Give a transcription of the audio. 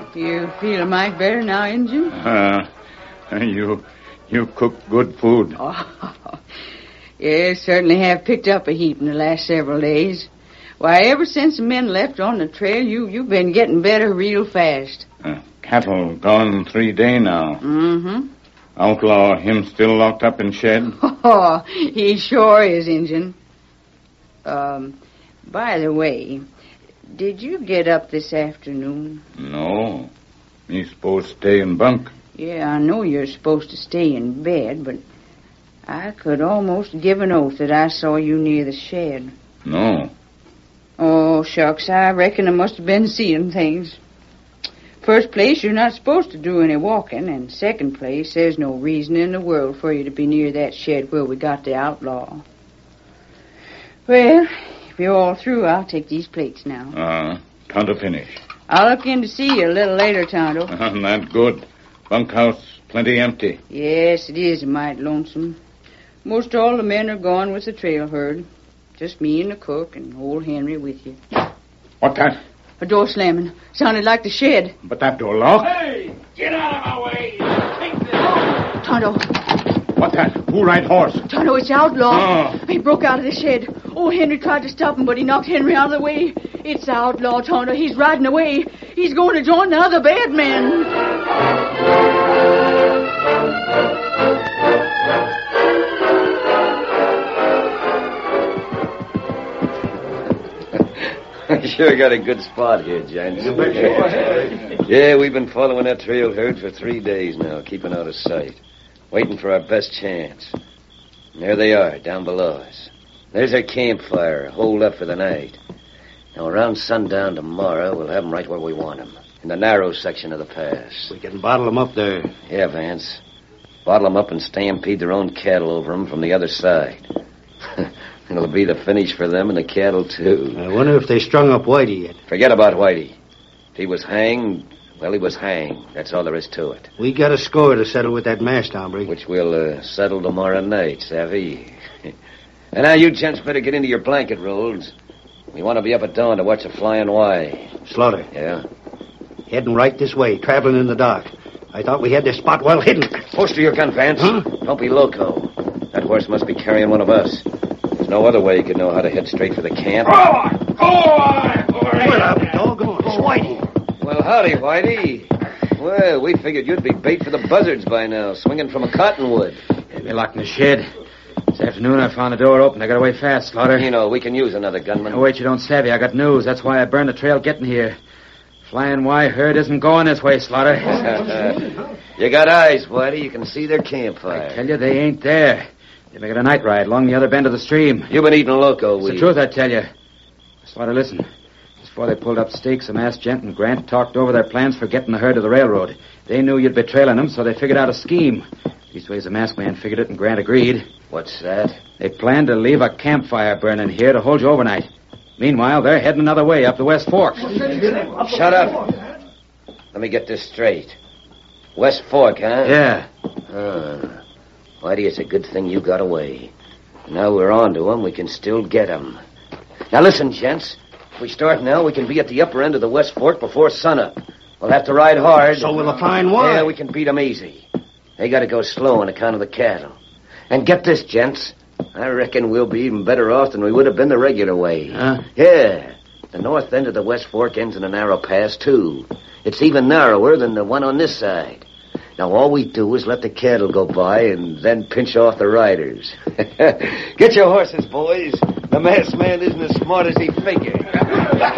You feel a mite better now, Injun? You cook good food. Oh, yeah, certainly have picked up a heap in the last several days. Why, ever since the men left on the trail, you've been getting better real fast. Cattle gone 3 days now. Mm-hmm. Outlaw, him still locked up in shed? Oh, he sure is, Injun. By the way, did you get up this afternoon? No. Me supposed to stay in bunk. Yeah, I know you're supposed to stay in bed, but I could almost give an oath that I saw you near the shed. No. Oh, shucks, I reckon I must have been seeing things. First place, you're not supposed to do any walking, and second place, there's no reason in the world for you to be near that shed where we got the outlaw. Well, if you're all through, I'll take these plates now. Tonto finish. I'll look in to see you a little later, Tonto. Not good. Bunkhouse plenty empty. Yes, it is a mite lonesome. Most all the men are gone with the trail herd. Just me and the cook and old Henry with you. What that? A door slamming. Sounded like the shed. But that door locked. Hey! Get out of my way! Take this! Tonto. What that? Who ride horse? Tonto, it's the outlaw. Oh. He broke out of the shed. Old Henry tried to stop him, but he knocked Henry out of the way. It's the outlaw, Tonto. He's riding away. He's going to join the other bad men. Sure got a good spot here, gents. Yeah, we've been following that trail herd for 3 days now, keeping out of sight, waiting for our best chance. And there they are, down below us. There's our campfire, holed up for the night. Now, around sundown tomorrow, we'll have them right where we want them, in the narrow section of the pass. We can bottle them up there. Yeah, Vance. Bottle them up and stampede their own cattle over them from the other side. It'll be the finish for them and the cattle, too. I wonder if they strung up Whitey yet. Forget about Whitey. If he was hanged, well, he was hanged. That's all there is to it. We got a score to settle with that masked hombre. Which we'll settle tomorrow night, savvy? And now you gents better get into your blanket rolls. We want to be up at dawn to watch the Flying Y. Slaughter. Yeah? Heading right this way, traveling in the dark. I thought we had this spot well hidden. Holster your gun, Vance. Huh? Don't be loco. That horse must be carrying one of us. There's no other way he could know how to head straight for the camp. Well, I'll be doggone. It's Whitey. Well, howdy, Whitey. Well, we figured you'd be bait for the buzzards by now, swinging from a cottonwood. Had me locked in the shed. This afternoon I found the door open. I got away fast, Slaughter. You know, we can use another gunman. Oh, wait, you don't savvy. I got news. That's why I burned the trail getting here. Flying Y herd isn't going this way, Slaughter. You got eyes, Whitey. You can see their campfire. I tell you, they ain't there. They're making a night ride along the other bend of the stream. You've been eating loco It's weed. the truth, I tell you. Slaughter, listen. Just before they pulled up stakes, some ass gent and Grant talked over their plans for getting the herd to the railroad. They knew you'd be trailing them, so they figured out a scheme. Leastways, the masked man figured it, and Grant agreed. What's that? They planned to leave a campfire burning here to hold you overnight. Meanwhile, they're heading another way up the West Fork. Shut up. Let me get this straight. West Fork, huh? Yeah. Whitey, it's a good thing you got away. Now we're on to them, we can still get them. Now listen, gents. If we start now, we can be at the upper end of the West Fork before sunup. We'll have to ride hard. So will the Flying Y. Yeah, we can beat them easy. They got to go slow on account of the cattle. And get this, gents. I reckon we'll be even better off than we would have been the regular way. Huh? Yeah. The north end of the West Fork ends in a narrow pass, too. It's even narrower than the one on this side. Now, all we do is let the cattle go by and then pinch off the riders. Get your horses, boys. The masked man isn't as smart as he figured.